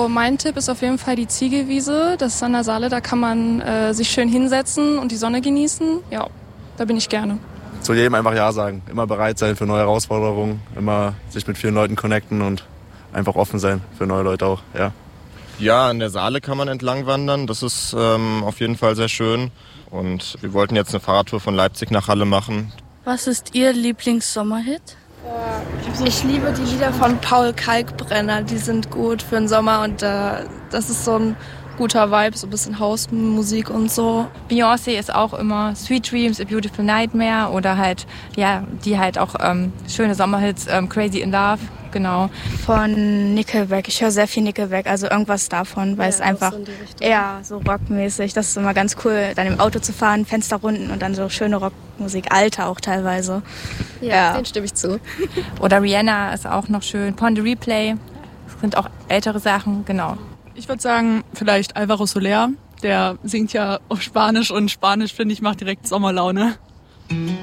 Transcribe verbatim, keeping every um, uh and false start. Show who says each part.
Speaker 1: Also mein Tipp ist auf jeden Fall die Ziegelwiese. Das ist an der Saale, da kann man äh, sich schön hinsetzen und die Sonne genießen. Ja, da bin ich gerne.
Speaker 2: Zu jedem einfach Ja sagen. Immer bereit sein für neue Herausforderungen. Immer sich mit vielen Leuten connecten und einfach offen sein für neue Leute auch. Ja,
Speaker 3: ja, an der Saale kann man entlang wandern. Das ist ähm, auf jeden Fall sehr schön. Und wir wollten jetzt eine Fahrradtour von Leipzig nach Halle machen.
Speaker 4: Was ist Ihr Lieblings-Sommerhit?
Speaker 5: Ich liebe die Lieder von Paul Kalkbrenner. Die sind gut für den Sommer und äh, das ist so ein guter Vibe, so ein bisschen Hausmusik und so.
Speaker 6: Beyoncé ist auch immer Sweet Dreams, A Beautiful Nightmare oder halt, ja, die halt auch ähm, schöne Sommerhits, ähm, Crazy in Love, genau.
Speaker 4: Von Nickelback, ich höre sehr viel Nickelback, also irgendwas davon, weil ja, es einfach so eher so rockmäßig, das ist immer ganz cool, dann im Auto zu fahren, Fenster runden und dann so schöne Rockmusik, alte auch teilweise.
Speaker 7: Ja, ja, dem stimme ich zu.
Speaker 6: Oder Rihanna ist auch noch schön, Pon de Replay, das sind auch ältere Sachen, genau.
Speaker 8: Ich würde sagen, vielleicht Alvaro Soler, der singt ja auf Spanisch und Spanisch, finde ich, macht direkt Sommerlaune.